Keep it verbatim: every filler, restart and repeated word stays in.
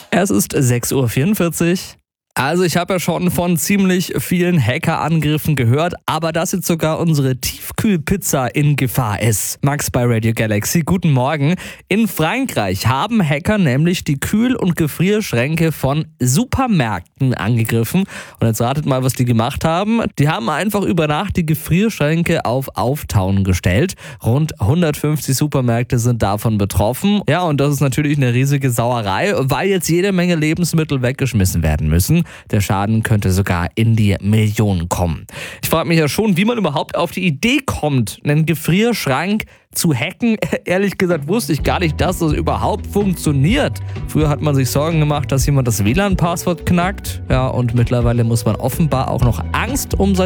Es ist sechs Uhr vierundvierzig. Also ich habe ja schon von ziemlich vielen Hackerangriffen gehört, aber dass jetzt sogar unsere Tiefkühlpizza in Gefahr ist. Max bei Radio Galaxy, guten Morgen. In Frankreich haben Hacker nämlich die Kühl- und Gefrierschränke von Supermärkten angegriffen. Und jetzt ratet mal, was die gemacht haben. Die haben einfach über Nacht die Gefrierschränke auf Auftauen gestellt. Rund hundertfünfzig Supermärkte sind davon betroffen. Ja, und das ist natürlich eine riesige Sauerei, weil jetzt jede Menge Lebensmittel weggeschmissen werden müssen. Der Schaden könnte sogar in die Millionen kommen. Ich frage mich ja schon, wie man überhaupt auf die Idee kommt, einen Gefrierschrank zu hacken. Ehrlich gesagt wusste ich gar nicht, dass das überhaupt funktioniert. Früher hat man sich Sorgen gemacht, dass jemand das W L A N-Passwort knackt. Ja, und mittlerweile muss man offenbar auch noch Angst um sein